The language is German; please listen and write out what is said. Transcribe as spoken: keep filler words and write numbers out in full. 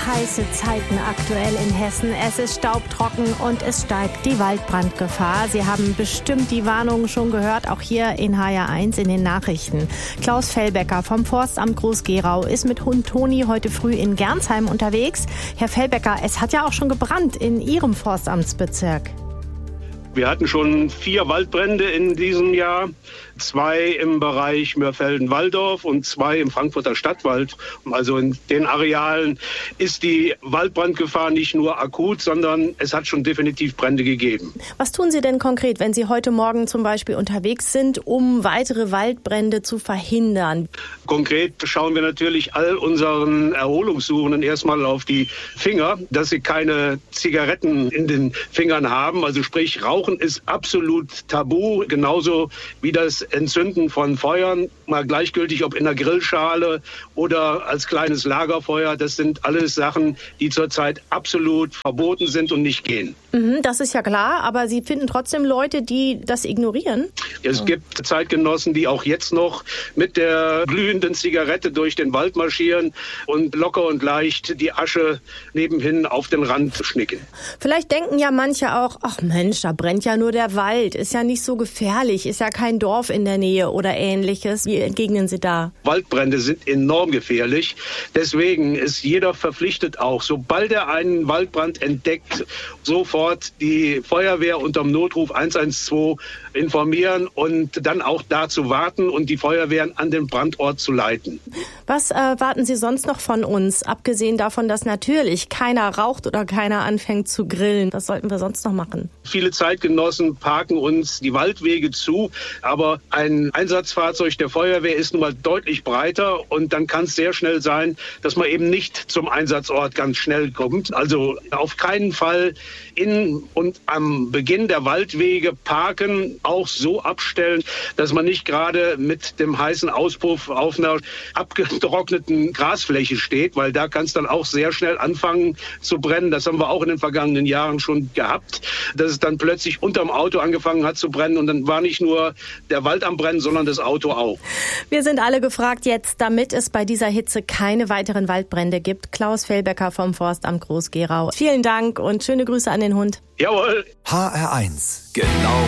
heiße Zeiten aktuell in Hessen. Es ist staubtrocken und es steigt die Waldbrandgefahr. Sie haben bestimmt die Warnungen schon gehört, auch hier in H R eins in den Nachrichten. Klaus Fellbecker vom Forstamt Groß-Gerau ist mit Hund Toni heute früh in Gernsheim unterwegs. Herr Fellbecker, es hat ja auch schon gebrannt in Ihrem Forstamtsbezirk. Wir hatten schon vier Waldbrände in diesem Jahr, zwei im Bereich Mörfelden-Walldorf und zwei im Frankfurter Stadtwald. Also in den Arealen ist die Waldbrandgefahr nicht nur akut, sondern es hat schon definitiv Brände gegeben. Was tun Sie denn konkret, wenn Sie heute Morgen zum Beispiel unterwegs sind, um weitere Waldbrände zu verhindern? Konkret schauen wir natürlich all unseren Erholungssuchenden erstmal auf die Finger, dass sie keine Zigaretten in den Fingern haben, also sprich Rauch. Rauchen ist absolut tabu, genauso wie das Entzünden von Feuern, mal gleichgültig ob in der Grillschale oder als kleines Lagerfeuer. Das sind alles Sachen, die zurzeit absolut verboten sind und nicht gehen. Mhm, das ist ja klar, aber Sie finden trotzdem Leute, die das ignorieren? Es gibt Zeitgenossen, die auch jetzt noch mit der glühenden Zigarette durch den Wald marschieren und locker und leicht die Asche nebenhin auf den Rand schnicken. Vielleicht denken ja manche auch, ach Mensch, da brennt ja nur der Wald, ist ja nicht so gefährlich, ist ja kein Dorf in der Nähe oder ähnliches. Wie entgegnen Sie da? Waldbrände sind enorm gefährlich. Deswegen ist jeder verpflichtet auch, sobald er einen Waldbrand entdeckt, sofort die Feuerwehr unterm Notruf eins eins zwei informieren und dann auch da zu warten und die Feuerwehren an den Brandort zu leiten. Was erwarten Sie sonst noch von uns, abgesehen davon, dass natürlich keiner raucht oder keiner anfängt zu grillen? Was sollten wir sonst noch machen? Viele Zeitgenossen parken uns die Waldwege zu, aber ein Einsatzfahrzeug der Feuerwehr ist nun mal deutlich breiter und dann kann es sehr schnell sein, dass man eben nicht zum Einsatzort ganz schnell kommt. Also auf keinen Fall in und am Beginn der Waldwege parken, auch so abstellen, dass man nicht gerade mit dem heißen Auspuff auf einer abgetrockneten Grasfläche steht, weil da kann es dann auch sehr schnell anfangen zu brennen. Das haben wir auch in den vergangenen Jahren schon gehabt, dass es dann plötzlich unterm Auto angefangen hat zu brennen und dann war nicht nur der Wald am Brennen, sondern das Auto auch. Wir sind alle gefragt jetzt, damit es bei dieser Hitze keine weiteren Waldbrände gibt. Klaus Fellbecker vom Forstamt Groß-Gerau. Vielen Dank und schöne Grüße an den Hund. Jawohl. H R eins. Genau